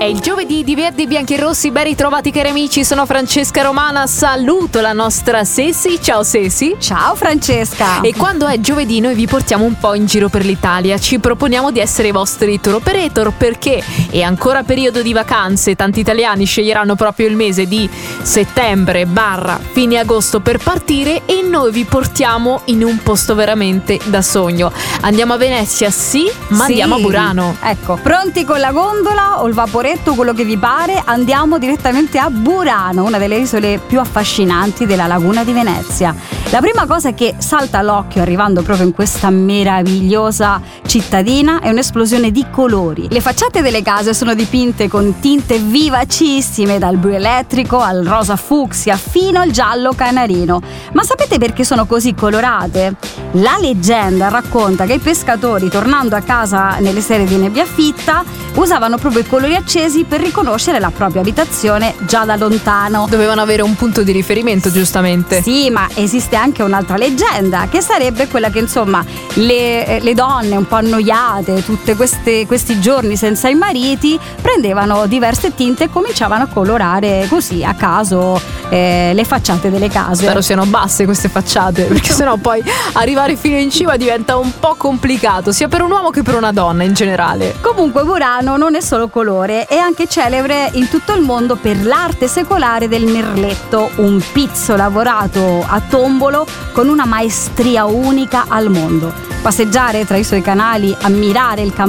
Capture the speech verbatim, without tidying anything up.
È il giovedì di Verdi Bianchi e Rossi, ben ritrovati cari amici, sono Francesca Romana, saluto la nostra Sessi, ciao Sessi. Ciao Francesca. E quando è giovedì noi vi portiamo un po' in giro per l'Italia, ci proponiamo di essere i vostri tour operator perché è ancora periodo di vacanze, tanti italiani sceglieranno proprio il mese di settembre barra fine agosto per partire e noi vi portiamo in un posto veramente da sogno. Andiamo a Venezia, sì, ma Sì. andiamo a Burano. Ecco, pronti con la gondola o il vaporetto, quello che vi pare, andiamo direttamente a Burano, una delle isole più affascinanti della laguna di Venezia. La prima cosa che salta all'occhio arrivando proprio in questa meravigliosa cittadina è un'esplosione di colori. Le facciate delle case sono dipinte con tinte vivacissime, dal blu elettrico al rosa fucsia fino al giallo canarino. Ma sapete perché sono così colorate? La leggenda racconta che i pescatori, tornando a casa nelle sere di nebbia fitta, usavano proprio i colori accesi per riconoscere la propria abitazione già da lontano. Dovevano avere un punto di riferimento, giustamente. Sì, ma esiste anche un'altra leggenda, che sarebbe quella che insomma le, le donne un po' annoiate tutti questi giorni senza i mariti prendevano diverse tinte e cominciavano a colorare così a caso eh, le facciate delle case. Spero siano basse queste facciate, perché sennò poi arrivare fino in cima diventa un po' complicato, sia per un uomo che per una donna in generale. Comunque Burano non è solo colore, è anche celebre in tutto il mondo per l'arte secolare del merletto, un pizzo lavorato a tombolo con una maestria unica al mondo. Passeggiare tra i suoi canali, ammirare il campo